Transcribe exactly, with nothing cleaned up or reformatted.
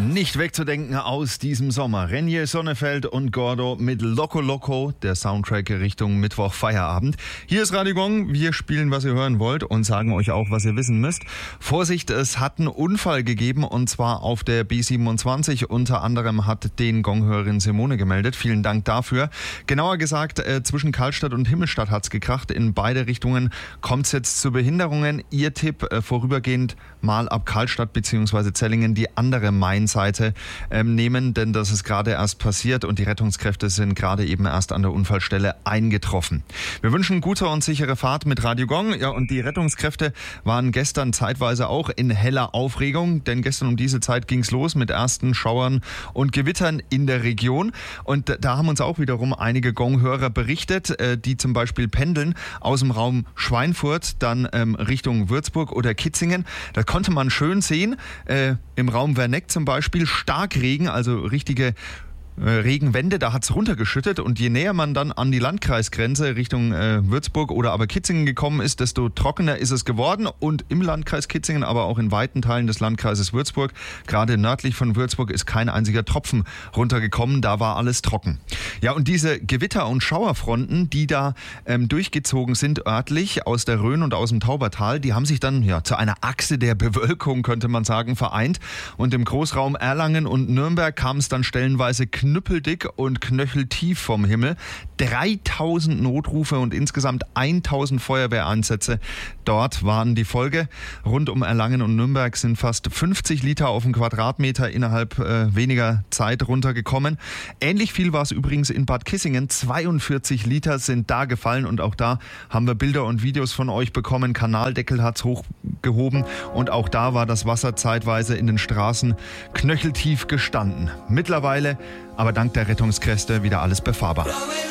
Nicht wegzudenken aus diesem Sommer. Reinier Sonnefeld und Gordo mit Loco Loco, der Soundtrack Richtung Mittwoch Feierabend. Hier ist Radio Gong, wir spielen, was ihr hören wollt und sagen euch auch, was ihr wissen müsst. Vorsicht, es hat einen Unfall gegeben und zwar auf der B siebenundzwanzig. Unter anderem hat den Gonghörerin Simone gemeldet. Vielen Dank dafür. Genauer gesagt, äh, zwischen Karlstadt und Himmelstadt hat's gekracht. In beide Richtungen kommt's jetzt zu Behinderungen. Ihr Tipp, äh, vorübergehend mal ab Karlstadt bzw. Zellingen die andere Main-Seite ähm, nehmen, denn das ist gerade erst passiert und die Rettungskräfte sind gerade eben erst an der Unfallstelle eingetroffen. Wir wünschen gute und sichere Fahrt mit Radio Gong. Ja, und die Rettungskräfte waren gestern zeitweise auch in heller Aufregung, denn gestern um diese Zeit ging's los mit ersten Schauern und Gewittern in der Region. Und da haben uns auch wiederum einige Gong-Hörer berichtet, äh, die zum Beispiel pendeln aus dem Raum Schweinfurt dann ähm, Richtung Würzburg oder Kitzingen. Da konnte man schön sehen, äh, im Raum Werneck zum Beispiel Starkregen, also richtige Regenwände, da hat's runtergeschüttet und je näher man dann an die Landkreisgrenze Richtung äh, Würzburg oder aber Kitzingen gekommen ist, desto trockener ist es geworden und im Landkreis Kitzingen, aber auch in weiten Teilen des Landkreises Würzburg, gerade nördlich von Würzburg ist kein einziger Tropfen runtergekommen, da war alles trocken. Ja, und diese Gewitter- und Schauerfronten, die da ähm, durchgezogen sind örtlich aus der Rhön und aus dem Taubertal, die haben sich dann ja zu einer Achse der Bewölkung, könnte man sagen, vereint und im Großraum Erlangen und Nürnberg kam es dann stellenweise knüppeldick und knöcheltief vom Himmel. dreitausend Notrufe und insgesamt tausend Feuerwehreinsätze dort waren die Folge. Rund um Erlangen und Nürnberg sind fast fünfzig Liter auf den Quadratmeter innerhalb äh, weniger Zeit runtergekommen. Ähnlich viel war es übrigens in Bad Kissingen. zweiundvierzig Liter sind da gefallen und auch da haben wir Bilder und Videos von euch bekommen. Kanaldeckel hat's hochgehoben und auch da war das Wasser zeitweise in den Straßen knöcheltief gestanden. Mittlerweile aber dank der Rettungskräfte wieder alles befahrbar.